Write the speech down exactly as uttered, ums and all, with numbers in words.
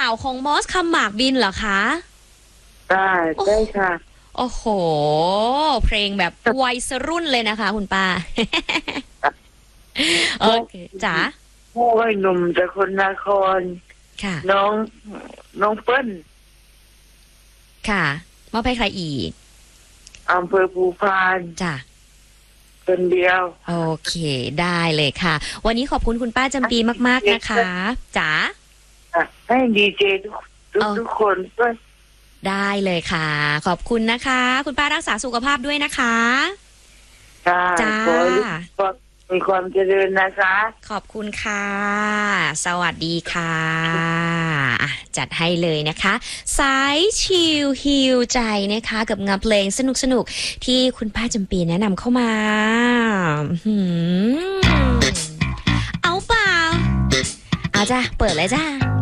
าวของมอสคำหมากบินเหรอคะได้ได้ค่ะโอ้โหเพลงแบบวัยรุ่นเลยนะคะคุณป้าโอเคจ๋าพ่อไอ้หนุ่มจากคนนครค่ะน้องน้องเปิ้ลค่ะมอบให้ใครอีกอำเภอภูพานจ้ะคนเดียวโอเคได้เลยค่ะวันนี้ขอบคุณคุณป้าจำปีมากๆนะคะจ๋าให้ดีเจทุกทุกทุกคนด้วยได้เลยค่ะขอบคุณนะคะคุณป้ารักษาสุขภาพด้วยนะคะจ้าขอมีความเจริญนะคะขอบคุณค่ะสวัสดีค่ะจัดให้เลยนะคะสายชิลฮิลใจนะคะกับงานเพลงสนุกสนุกที่คุณป้าจำปีแนะนำเข้ามาเอาเปล่าเอาจ้ะเปิดเลยจ้า